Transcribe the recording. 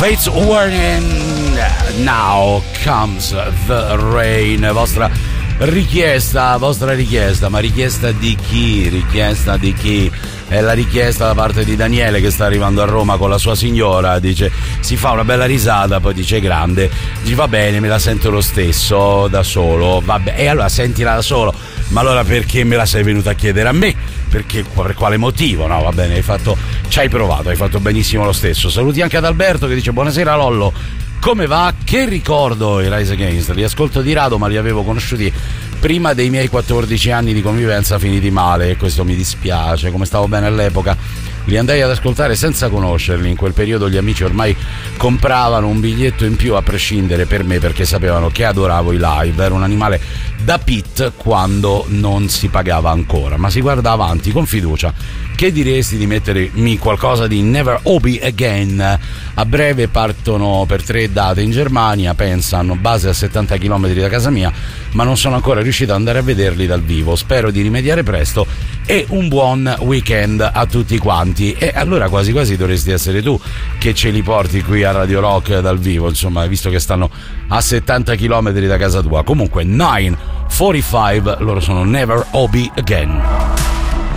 Fates Warning, Now Comes the Rain, vostra richiesta, ma richiesta di chi? Richiesta di chi? È la richiesta da parte di Daniele che sta arrivando a Roma con la sua signora, dice, si fa una bella risata, poi dice grande, dice va bene, me la sento lo stesso da solo, vabbè, e allora sentila da solo, ma allora perché me la sei venuta a chiedere a me? Perché, per quale motivo? No, va bene, ci hai provato, hai fatto benissimo lo stesso. Saluti anche ad Alberto che dice buonasera Lollo, come va? Che ricordo i Rise Against, li ascolto di rado ma li avevo conosciuti prima dei miei 14 anni di convivenza finiti male e questo mi dispiace, come stavo bene all'epoca li andai ad ascoltare senza conoscerli, in quel periodo gli amici ormai compravano un biglietto in più a prescindere per me perché sapevano che adoravo i live, ero un animale da pit quando non si pagava ancora, ma si guarda avanti con fiducia. Che diresti di mettermi qualcosa di Never Obi Again? A breve partono per 3 date in Germania, pensano base a 70 km da casa mia, ma non sono ancora riuscito ad andare a vederli dal vivo, spero di rimediare presto e un buon weekend a tutti quanti. E allora quasi quasi dovresti essere tu che ce li porti qui a Radio Rock dal vivo, insomma, visto che stanno a 70 km da casa tua. Comunque 9:45, loro sono Never Obi Again.